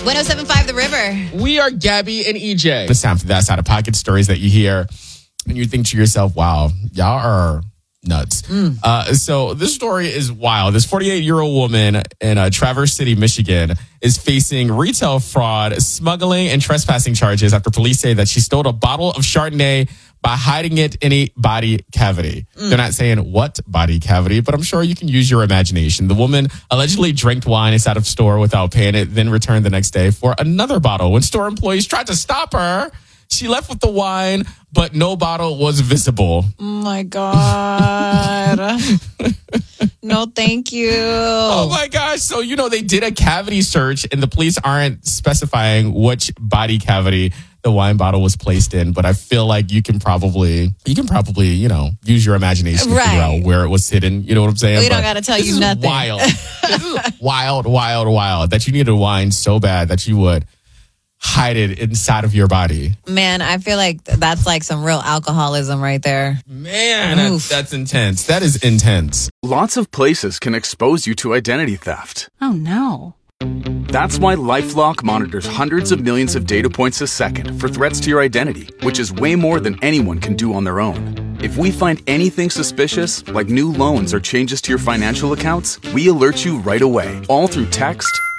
107.5 The River. We are Gabby and EJ. It's time for That's Out of Pocket stories that you hear and you think to yourself, wow, y'all are nuts. So this story is wild. This 48-year-old woman in Traverse City, Michigan is facing retail fraud, smuggling, and trespassing charges after police say that she stole a bottle of Chardonnay by hiding it in a body cavity. They're not saying what body cavity, but I'm sure you can use your imagination. The woman allegedly drank wine inside of store without paying it, then returned the next day for another bottle. When store employees tried to stop her, she left with the wine, but no bottle was visible. Oh, my God. No, thank you. Oh, my gosh. So, they did a cavity search, and the police aren't specifying which body cavity the wine bottle was placed in. But I feel like you can probably, use your imagination to figure out where it was hidden. You know what I'm saying? We don't got to tell you nothing. Wild. This is wild, that you needed wine so bad that you would hide it inside of your body. Man, I feel like that's like some real alcoholism right there. Man, that's intense. That is intense. Lots of places can expose you to identity theft. Oh, no. That's why LifeLock monitors hundreds of millions of data points a second for threats to your identity, which is way more than anyone can do on their own. If we find anything suspicious, like new loans or changes to your financial accounts, we alert you right away, all through text,